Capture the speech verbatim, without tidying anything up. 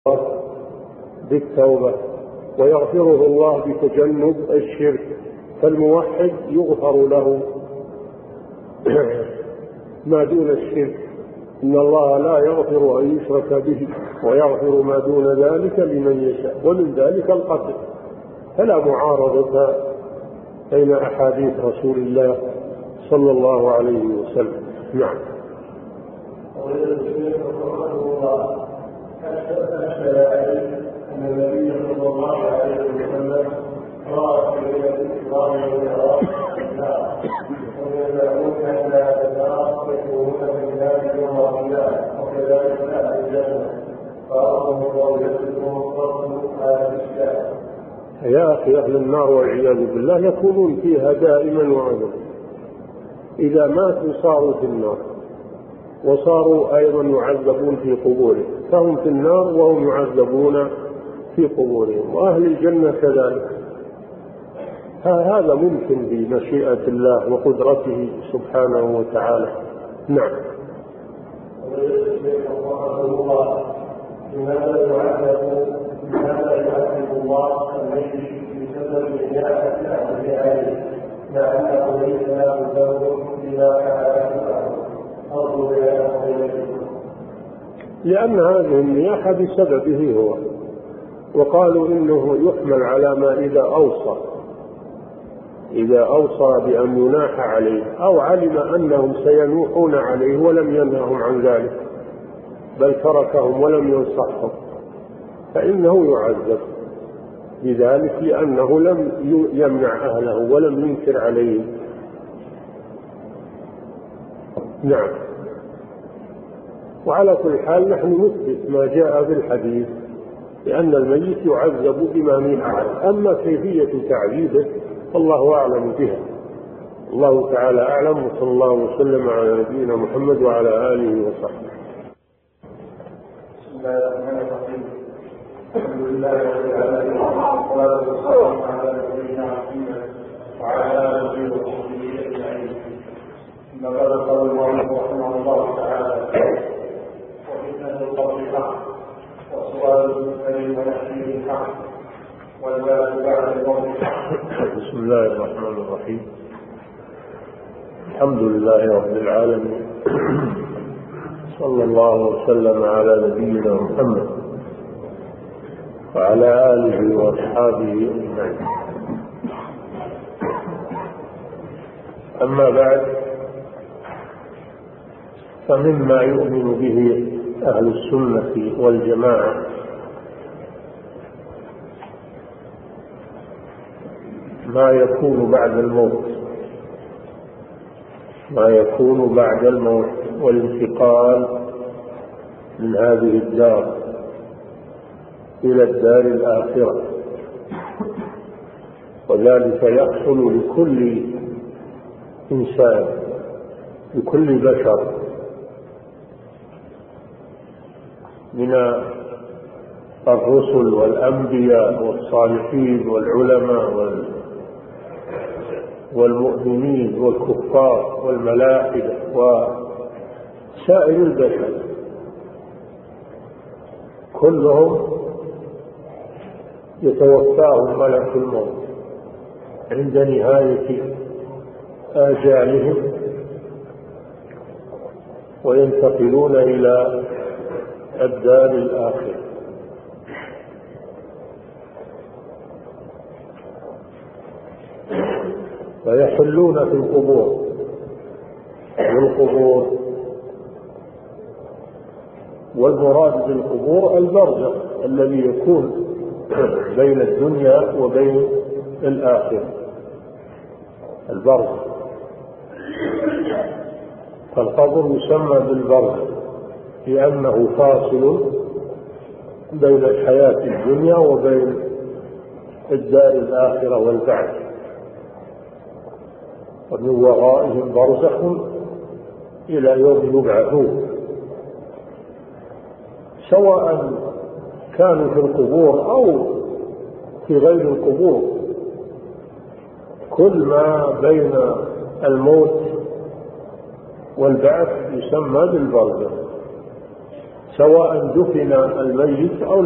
بالتوبة، ويغفره الله بتجنب الشرك. فالموحد يغفر له ما دون الشرك، إن الله لا يغفر أن يشرك به ويغفر ما دون ذلك لمن يشاء، ومن ذلك القتل. فلا معارضة بين أحاديث رسول الله صلى الله عليه وسلم. نعم. أن النبي صلى الله عليه وسلم رأى في الإسلام والعراق ويدعون إلى النار يكونون من ذلك يوم القيامة، وكذلك أهل الجنة فأرضهم الله يسلكهم الصبر على الإسلام. يا أخي، أهل النار والعياذ بالله يكونون فيها دائما وأبدا، إذا ماتوا صاروا في النار، وصاروا أيضا يعذبون في قبورهم، فهم في النار وهم يعذبون في قبورهم. وأهل الجنة كذلك. هذا ممكن بمشيئة الله وقدرته سبحانه وتعالى. نعم. لماذا يعذب لماذا يعذب الله الميت بسبب إجابة أهل عليه مع أنه ليس له ذنب إلا فعل أرجو لأن هذه النياحة بسببه هو، وقالوا إنه يحمل على ما إذا أوصى إذا أوصى بأن يناح عليه أو علم أنهم سينوحون عليه ولم ينههم عن ذلك بل تركهم ولم ينصحهم، فإنه يعذب بذلك لأنه لم يمنع أهله ولم ينكر عليه. نعم. وعلى كل حال نحن نثبت ما جاء في الحديث لأن الميت يعذب بما نيح عليه، أما كيفية تعذيبه الله أعلم بها. الله تعالى أعلم، وصلى الله وسلم على نبينا محمد وعلى آله وصحبه. بسم الله الرحمن الرحيم. الحمد لله رب العالمين، والصلاة والسلام على نبينا محمد وعلى آله وصحبه أجمعين. أما بعد، قال المؤلف رحمه الله تعالى: وفتنة القبر حق، وسؤال المسلم ونحيه الحق، والباب بعد الموت حق. بسم الله الرحمن الرحيم. الحمد لله رب العالمين، صلى الله وسلم على نبينا محمد وعلى آله وأصحابه أجمعين. أما بعد، فمما يؤمن به أهل السنة والجماعة ما يكون بعد الموت ما يكون بعد الموت والانتقال من هذه الدار إلى الدار الآخرة، وذلك يحصل لكل إنسان لكل بشر من الرسل والأنبياء والصالحين والعلماء والمؤمنين والكفار والملائكة وسائر البشر، كلهم يتوفاهم ملك الموت عند نهاية آجالهم وينتقلون إلى الدار الآخرة. فيحلون في القبور، والقبور والمراد بالقبور البرزخ الذي يكون بين الدنيا وبين الآخرة، البرزخ. فالقبر يسمى بالبرزخ لأنه فاصل بين الحياة الدنيا وبين الدار الآخرة والبعث، ومن ورائهم برزخ إلى يوم يبعثون، سواء كانوا في القبور أو في غير القبور. كل ما بين الموت والبعث يسمى بالبرزخ، سواء دفن الميت أو